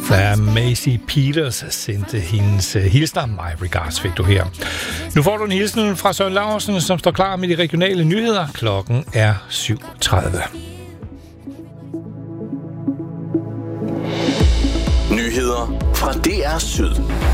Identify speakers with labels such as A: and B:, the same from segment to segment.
A: Da Macy Peters sendte hendes hilsner, My Regards, fik du her. Nu får du en hilsen fra Søren Laursen, som står klar med de regionale nyheder. Klokken er 7:30.
B: Nyheder fra DR Syd.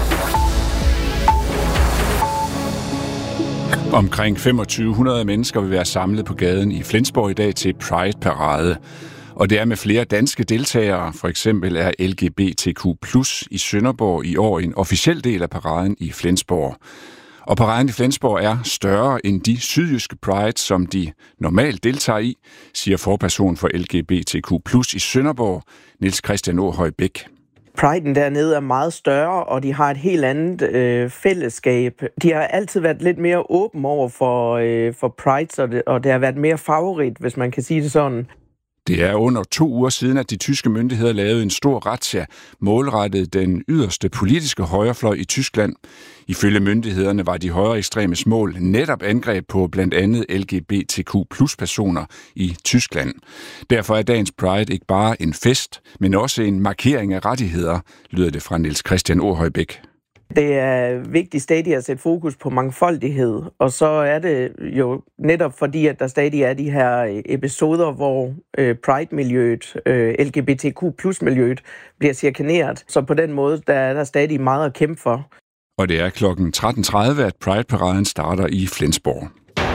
C: Omkring 2500 mennesker vil være samlet på gaden i Flensborg i dag til Pride-parade. Og det er med flere danske deltagere. For eksempel er LGBTQ+ i Sønderborg i år en officiel del af paraden i Flensborg. Og paraden i Flensborg er større end de sydjyske Pride, som de normalt deltager i, siger forperson for LGBTQ+ i Sønderborg, Niels Christian Aahøj Bæk.
D: Priden dernede er meget større, og de har et helt andet fællesskab. De har altid været lidt mere åben over for Pride, og det har været mere favorit, hvis man kan sige det sådan.
C: Det er under 2 uger siden, at de tyske myndigheder lavede en stor razzia målrettet den yderste politiske højrefløj i Tyskland. Ifølge myndighederne var de højre ekstremes mål netop angreb på blandt andet LGBTQ+-personer i Tyskland. Derfor er dagens Pride ikke bare en fest, men også en markering af rettigheder, lyder det fra Niels Christian Aahøj Bæk.
D: Det er vigtigt stadig at sætte fokus på mangfoldighed, og så er det jo netop fordi, at der stadig er de her episoder, hvor Pride-miljøet, LGBTQ+-miljøet bliver chikaneret. Så på den måde, der er der stadig meget at kæmpe for.
C: Og det er klokken 13:30, at Pride-paraden starter i Flensborg.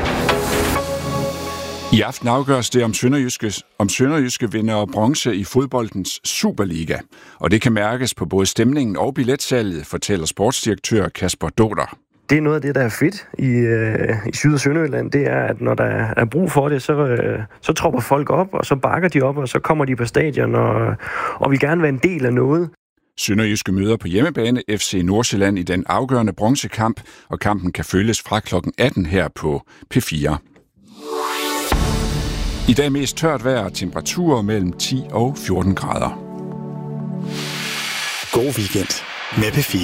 C: I aften afgøres det, om Sønderjyske vinder bronze i fodboldens Superliga. Og det kan mærkes på både stemningen og billetsalget, fortæller sportsdirektør Kasper Doder.
E: Det er noget af det, der er fedt i Syd- og Sønderjylland. Det er, at når der er brug for det, så tropper folk op, og så bakker de op, og så kommer de på stadion og vil gerne være en del af noget.
C: Sønderjyske møder på hjemmebane FC Nordsjælland i den afgørende bronzekamp, og kampen kan følges fra klokken 18 her på P4. I dag mest tørt vejr og temperaturer mellem 10 og 14 grader.
B: God weekend med P4.